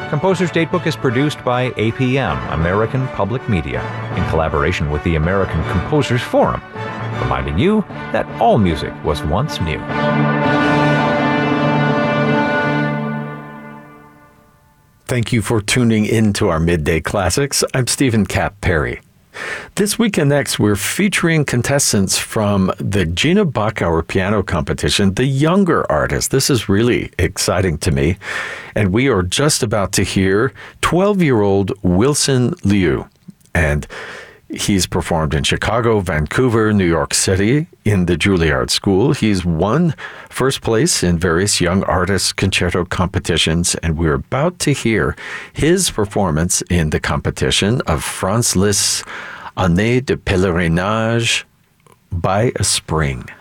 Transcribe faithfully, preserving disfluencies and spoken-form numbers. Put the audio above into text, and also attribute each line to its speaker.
Speaker 1: Composer's Datebook is produced by A P M, American Public Media, in collaboration with the American Composers Forum, reminding you that all music was once new.
Speaker 2: Thank you for tuning in to our Midday Classics. I'm Stephen Cap Perry. This week and next, we're featuring contestants from the Gina Bachauer Piano Competition, the younger artists. This is really exciting to me. And we are just about to hear twelve-year-old Wilson Liu. And he's performed in Chicago, Vancouver, New York City, in the Juilliard School. He's won first place in various young artists concerto competitions, and we're about to hear his performance in the competition of Franz Liszt's Année de Pèlerinage by a Spring.